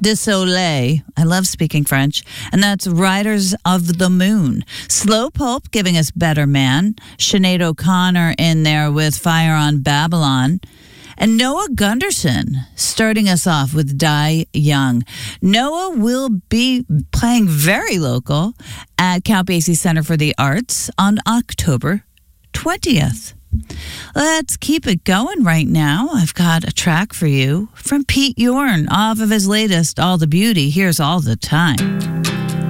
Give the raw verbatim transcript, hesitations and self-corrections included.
de Soleil. I love speaking French. And that's Riders of the Moon. Slow Pulp giving us Better Man. Sinead O'Connor in there with Fire on Babylon. And Noah Gunderson starting us off with Die Young. Noah will be playing very local at Count Basie Center for the Arts on October twentieth. Let's keep it going right now. I've got a track for you from Pete Yorn off of his latest, All the Beauty. Here's All the Time.